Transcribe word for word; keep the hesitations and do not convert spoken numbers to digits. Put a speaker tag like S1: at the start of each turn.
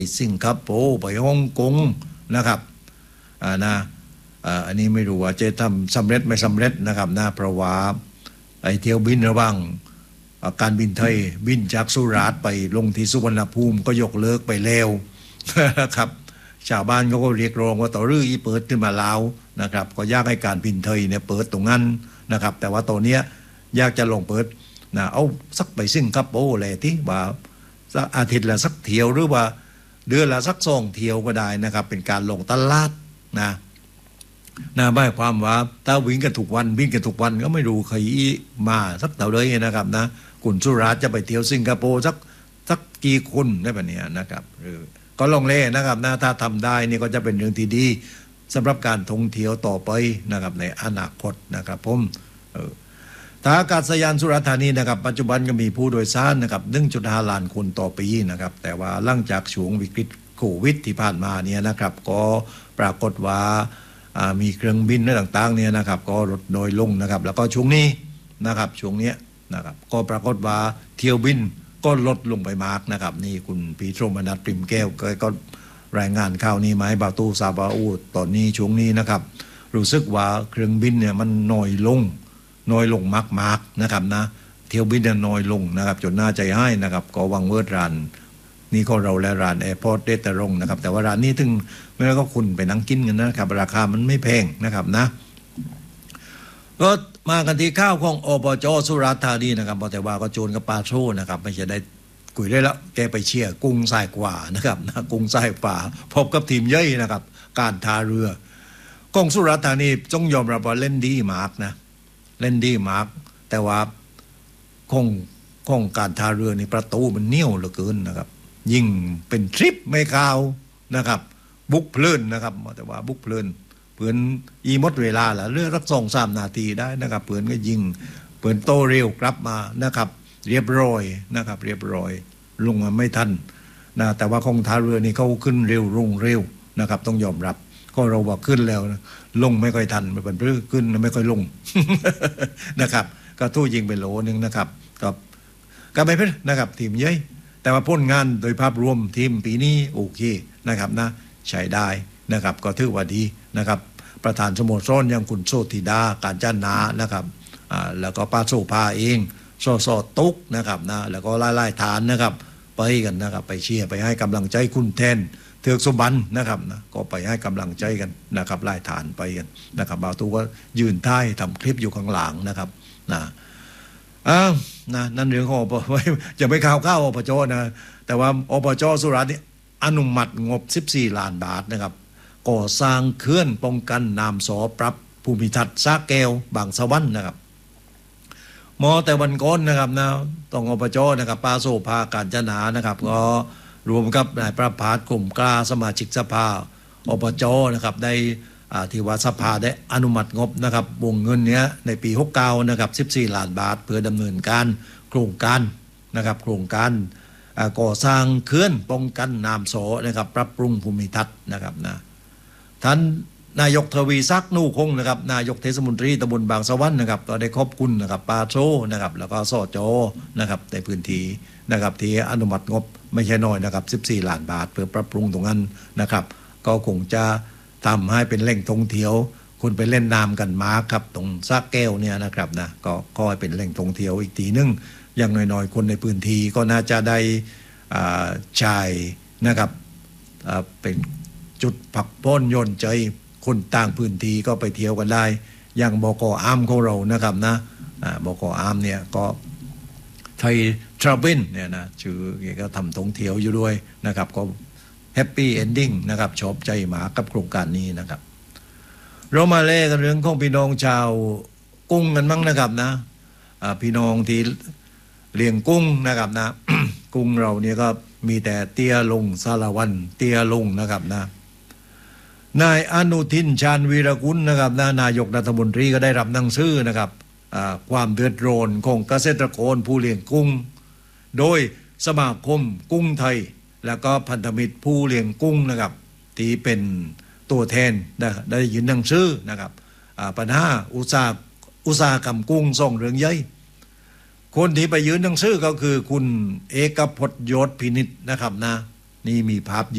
S1: สิงคโปร์ไปฮ่องกงนะครับอ่านะอ่าอันนี้ไม่รู้ว่าจะทำสำเร็จไม่สำเร็จนะครับนะเพราะว่าไอเที่ยวบินระหว่างการบินไทยบินจากสุราษฎร์ไปลงที่สุวรรณภูมิก็ยกเลิกไปแล้วนะครับชาวบ้านเขาก็เรียกร้องว่าต่อรื้ออีเปิดขึ้นมาแล้วนะครับก็อยากให้การบินไทยเนี่ยเปิดตรงนั้นนะครับแต่ว่าตอนนี้อยากจะลงเปิดนะเอาสักไปสิงคโปร์เลยที่ว่าสักอาทิตย์ละสักเที่ยวหรือว่าเดือนละสักสองเที่ยวก็ได้นะครับเป็นการลงตลาดนะนะหมายความว่าถ้าวิ่งกันทุกวันวิ่งกันทุกวันก็ไม่รู้ใครมาสักเท่าไรนะครับนะคุณสุราษฎร์จะไปเที่ยวสิงคโปร์สักสักกี่คนได้แบบนี้นะครับหรือก็ลองเล่นะครับนะถ้าทำได้นี่ก็จะเป็นเรื่องที่ดีสำหรับการท่องเที่ยวต่อไปนะครับในอนาคตนะครับผมท่าอากาศยานสุราษฎร์ธานีนะครับปัจจุบันก็มีผู้โดยสารนะครับ หนึ่งจุดห้า ล้านคนต่อปีนะครับแต่ว่าหลังจากช่วงวิกฤตโควิดที่ผ่านมาเนี่ยนะครับก็ปรากฏว่ามีเครื่องบินต่างๆเนี่ยนะครับก็ลดน้อยลงนะครับแล้วก็ช่วงนี้นะครับช่วงนี้นะครับก็ปรากฏว่าเที่ยวบินก็ลดลงไปมากนะครับนี่คุณปีโตรมนัสปริมแก้วก็รายงานข่าวนี้มาให้บาตูซาบาอูตอนนี้ช่วงนี้นะครับรู้สึกว่าเครื่องบินเนี่ยมันน้อยลงน้อยลงมากๆนะครับนะเที่ยวบินน้อยลงนะครับจนน่าใจให้นะครับก็วังเวิร์ดรันนี่ก็เราและร้านแอร์พอร์ตเดตตรงนะครับแต่ว่าร้านนี้ถึงเมื่อก็คุณไปนั่งกินกันนะครับราคามันไม่แพงนะครับนะก็มากันที่ข้าวของอบจ.สุราษฎร์ธานีนะครับแต่ว่าก็โจรกับปลาโชนะครับไม่ใช่ได้กุยได้แล้วแกไปเชียร์กุ้งทรายกว่านะครับนะกุ้งทรายกว่าพบกับทีมเย่ยนะครับการท่าเรือกองสุราษฎร์ธานีต้องยอมรับว่าเล่นดีมากนะเล่นดีมากแต่ว่าคงคงการท่าเรือนี่ประตูมันเหนียวเหลือเกินนะครับยิ่งเป็นทริปไม่ข่าวนะครับบุกเพลินนะครับแต่ว่าบุกเพลินเพื่อนอีมดเวลาละเรื่องรักสองสามนาทีได้นะครับเพื่อนก็ยิงเพื่อนโตเร็วกลับมานะครับเรียบร้อยนะครับเรียบร้อยลงมาไม่ทันนะแต่ว่าของท่าเรือนี่เขาขึ้นเร็วลงเร็วนะครับต้องยอมรับก็เราบอกขึ้นแล้วลงไม่ค่อยทันมันเป็นเรื่องขึ้นไม่ค่อยลง นะครับก็ทู่ยิงไปโหลนึงนะครับก็ก็ไม่เป็นนะครับทีมเย้ยแต่ว่าพ้นงานโดยภาพรวมทีมปีนี้โอเคนะครับนะใช้ได้นะครับก็ถือว่าดีนะครับประธานสโมสรอย่างคุณโชติดาการจ้านานะครับอ่าแล้วก็ป้าโซพาเองโซโซตุกนะครับนะแล้วก็ไล่ๆฐานนะครับไปกันนะครับไปเชียร์ไปให้กำลังใจคุณแทนเถือกสุบันนะครับนะก็ไปให้กำลังใจกันนะครับไล่ฐานไปกันนะครับบ่าวตูก็ยืนท้ายทำคลิปอยู่ข้างหลังนะครับนะอ้าวนะนั่นเรื่องของจะไม่ข่าวข้าวอบจ.นะแต่ว่าอบจ.สุราษฎร์นี่อนุมัติงบสิบสี่ล้านบาทนะครับก่อสร้างเขื่อนป้องกันน้ำสอปรับภูมิทัศน์สระแก้วบางสะวันนะครับมอแต่วันก่อนนะครับนะต้องอบจ.นะครับป้าโซภาการจนานะครับก็รวมกับนายประภาสกลุ่มกล้าสมาชิกสภาอบจ.นะครับได้ที่ว่าสภาได้อนุมัติงบนะครับวงเงินเนี้ยในปีหกสิบเก้านะครับสิบสี่ล้านบาทเพื่อดำเนินการโครงการนะครับโครงการก่อสร้างเขื่อนป้องกันน้ำโสนะครับปรับปรุงภูมิทัศน์นะครับนะท่านนายกทวีศักดิ์นู่คงนะครับนายกเทศมนตรีตำบลบางสะวันนะครับก็ได้ขอบคุณนะครับปาโชนะครับแล้วก็สจนะครับในพื้นที่นะครับที่อนุมัติงบไม่ใช่น้อยนะครับสิบสี่ล้านบาทเพื่อปรับปรุงตรงนั้นนะครับก็คงจะทำให้เป็นแหล่งท่องเที่ยวคุณไปเล่นน้ำกันมาครับตรงสระแก้วเนี่ยนะครับนะก็ก็เป็นแหล่งท่องเที่ยวอีกทีนึงอย่างน้อยๆคนในพื้นที่ก็น่าจะได้ชายนะครับเป็นจุดพักผ่อนหย่อนใจคนต่างพื้นที่ก็ไปเที่ยวกันได้อย่างบก.อาร์มของเรานะครับนะบก.อาร์มเนี่ยก็ไทยทราเวลเนี่ยนะชื่อก็ทำท่องเที่ยวอยู่ด้วยนะครับก็แฮปปี้เอนดิ้งนะครับชอบใจหมากับโครงการนี้นะครับเรามาเล่กันเรื่องของพี่น้องชาวกุ้งกันบ้างนะครับนะพี่น้องที่เลี้ยงกุ้งนะครับนะ กุ้งเราเนี่ยก็มีแต่เตี้ยลงสารวันเตี้ยลงนะครับนะนายอนุทินชาญวีรกุลนะครับนะนายกรัฐมนตรีก็ได้รับหนังสือนะครับความเดือดร้อนของเกษตรกรผู้เลี้ยงกุ้งโดยสมาคมกุ้งไทยแล้วก็พันธมิตรผู้เลี้ยงกุ้งนะครับที่เป็นตัวแทนได้ยินหนังสือนะครับปัญหาอุตสาหอุตสาหกรรมกุ้งส่งเรื่องใหญ่คนที่ไปยืนหนังสือก็คือคุณเอกพจน์ยศพินิจนะครับนะนี่มีภาพ